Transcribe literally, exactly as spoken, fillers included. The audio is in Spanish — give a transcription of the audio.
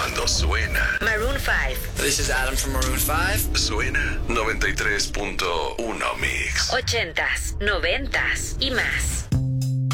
cuando suena. Maroon five. This is Adam from Maroon five. Suena noventa y tres punto uno Mix. Ochentas, noventas y más.